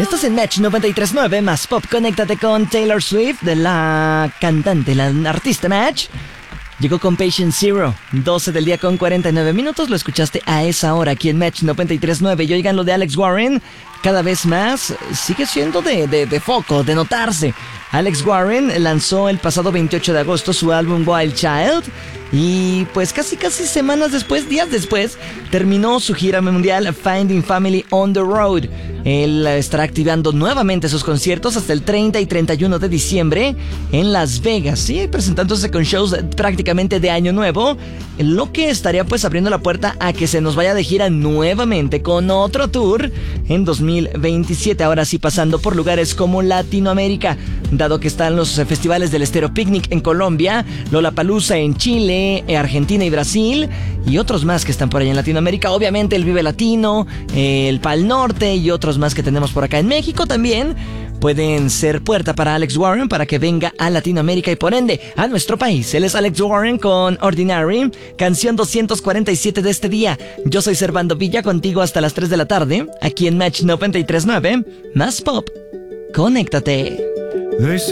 Estás en Match 93.9 más Pop. Conéctate con Taylor Swift, de la cantante, la artista Match. Llegó con Patient Zero, 12 del día con 49 minutos. Lo escuchaste a esa hora aquí en Match 93.9. Y oigan, lo de Alex Warren, cada vez más sigue siendo de foco, de notarse. Alex Warren lanzó el pasado 28 de agosto su álbum Wild Child. Y pues casi semanas después, días después, terminó su gira mundial Finding Family on the Road. Él estará activando nuevamente sus conciertos hasta el 30 y 31 de diciembre en Las Vegas, ¿sí? Presentándose con shows prácticamente de año nuevo, lo que estaría pues abriendo la puerta a que se nos vaya de gira nuevamente con otro tour en 2027. Ahora sí, pasando por lugares como Latinoamérica, dado que están los festivales del Estéreo Picnic en Colombia, Lollapalooza en Chile, Argentina y Brasil, y otros más que están por allá en Latinoamérica. Obviamente el Vive Latino, el Pal Norte y otros más que tenemos por acá en México también pueden ser puerta para Alex Warren para que venga a Latinoamérica y por ende a nuestro país. Él es Alex Warren con Ordinary, canción 247 de este día. Yo soy Servando Villa, contigo hasta las 3 de la tarde, aquí en Match 93.9, más Pop. Conéctate.